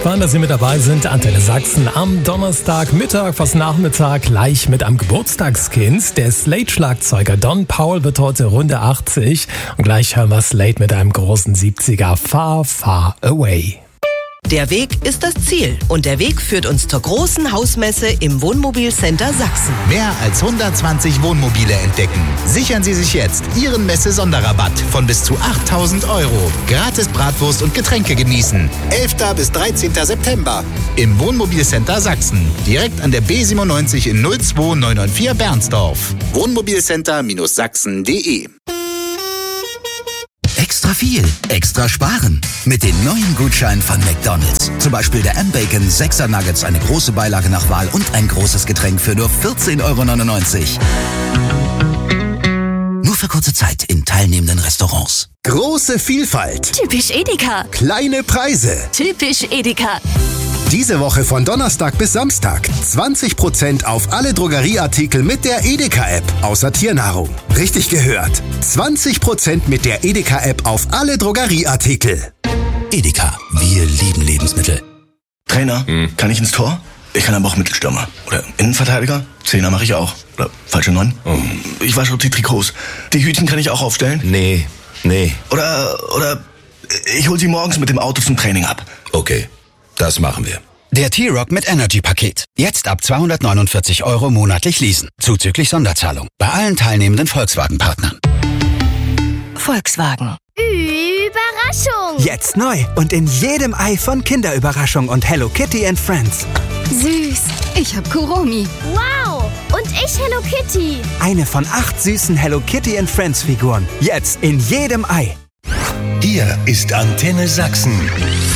Spannend, dass Sie mit dabei sind. Antenne Sachsen am Donnerstagmittag, fast Nachmittag, gleich mit einem Geburtstagskind. Der Slade-Schlagzeuger Don Powell wird heute Runde 80. Und gleich hören wir Slade mit einem großen 70er Far, Far Away. Der Weg ist das Ziel und der Weg führt uns zur großen Hausmesse im Wohnmobilcenter Sachsen. Mehr als 120 Wohnmobile entdecken. Sichern Sie sich jetzt Ihren Messe-Sonderrabatt von bis zu 8.000 €. Gratis Bratwurst und Getränke genießen. 11. bis 13. September im Wohnmobilcenter Sachsen. Direkt an der B97 in 02994 Bernsdorf. Wohnmobilcenter-sachsen.de. Extra viel, extra sparen. Mit den neuen Gutscheinen von McDonald's. Zum Beispiel der M-Bacon 6er Nuggets, eine große Beilage nach Wahl und ein großes Getränk für nur 14,99 €. Nur für kurze Zeit in teilnehmenden Restaurants. Große Vielfalt. Typisch Edeka. Kleine Preise. Typisch Edeka. Diese Woche von Donnerstag bis Samstag 20% auf alle Drogerieartikel mit der Edeka-App, außer Tiernahrung. Richtig gehört. 20% mit der Edeka-App auf alle Drogerieartikel. Edeka, wir lieben Lebensmittel. Trainer, kann ich ins Tor? Ich kann aber auch Mittelstürmer. Oder Innenverteidiger? Zehner mache ich auch. Oder falsche 9? Ich wasche auch die Trikots. Die Hütchen kann ich auch aufstellen? Nee. Oder ich hol sie morgens mit dem Auto zum Training ab. Okay, das machen wir. Der T-Rock mit Energy-Paket. Jetzt ab 249 € monatlich leasen. Zuzüglich Sonderzahlung. Bei allen teilnehmenden Volkswagen-Partnern. Volkswagen. Überraschung! Jetzt neu und in jedem Ei von Kinderüberraschung und Hello Kitty and Friends. Süß. Ich hab Kuromi. Wow! Und ich Hello Kitty. Eine von 8 süßen Hello Kitty and Friends Figuren. Jetzt in jedem Ei. Hier ist Antenne Sachsen.